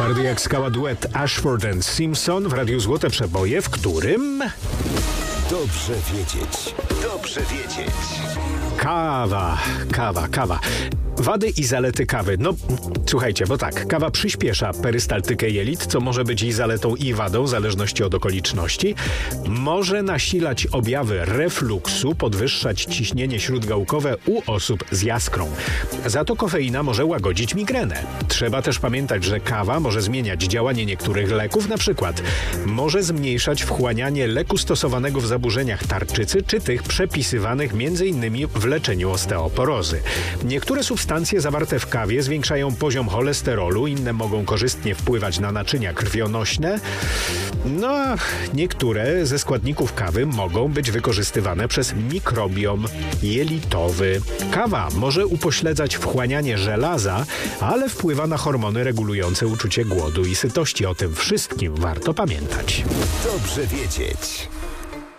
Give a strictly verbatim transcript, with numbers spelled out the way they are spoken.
Twardy jak skała duet Ashford and Simpson w Radiu Złote Przeboje, w którym... Dobrze wiedzieć. Dobrze wiedzieć. Kawa, kawa, kawa. Wady i zalety kawy. No, słuchajcie, bo tak, kawa przyspiesza perystaltykę jelit, co może być i zaletą, i wadą, w zależności od okoliczności. Może nasilać objawy refluksu, podwyższać ciśnienie śródgałkowe u osób z jaskrą. Za to kofeina może łagodzić migrenę. Trzeba też pamiętać, że kawa może zmieniać działanie niektórych leków, na przykład może zmniejszać wchłanianie leku stosowanego w zaburzeniach tarczycy, czy tych przepisywanych między innymi w leczeniu osteoporozy. Niektóre substancje Substancje zawarte w kawie zwiększają poziom cholesterolu, inne mogą korzystnie wpływać na naczynia krwionośne. No a niektóre ze składników kawy mogą być wykorzystywane przez mikrobiom jelitowy. Kawa może upośledzać wchłanianie żelaza, ale wpływa na hormony regulujące uczucie głodu i sytości. O tym wszystkim warto pamiętać. Dobrze wiedzieć.